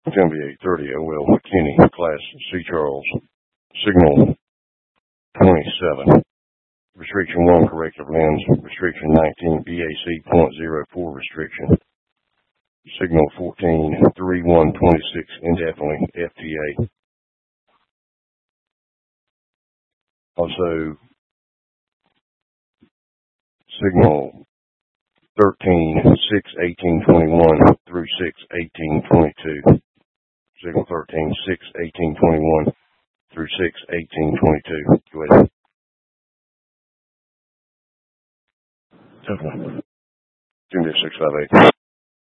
It's going to be 8:30 OL McKinney, Class C Charles, Signal 27. Restriction 1, corrective lens. Restriction 19, BAC .04 restriction. Signal 14, 3126, indefinitely, FTA. Also, Signal 13, 6/18/21 through 6/18/22. Signal 13, 6/18/21 through 6/18/22. Go ahead. Definitely. 658.